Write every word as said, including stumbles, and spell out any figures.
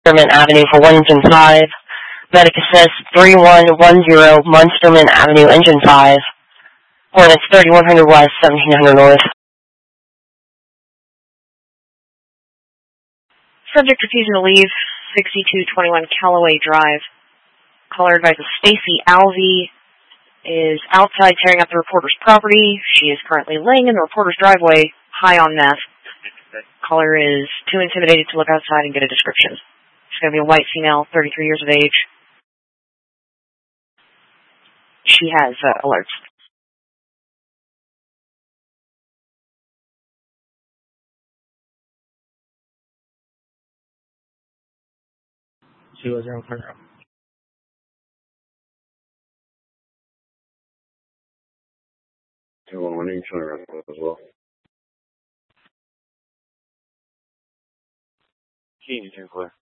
Munsterman Avenue for one engine five. Medic assist three one one zero Munsterman Avenue, engine five. Coordinates thirty-one hundred west, seventeen hundred north. Subject refusing to leave, sixty-two twenty-one Callaway Drive. Caller advises Stacy Alvey is outside tearing up the reporter's property. She is currently laying in the reporter's driveway, high on meth. Caller is too intimidated to look outside and get a description. She's going to be a white female, thirty-three years of age. She has uh, alerts. She was around corner. two one one, you can turn around as well. Key, you can clear.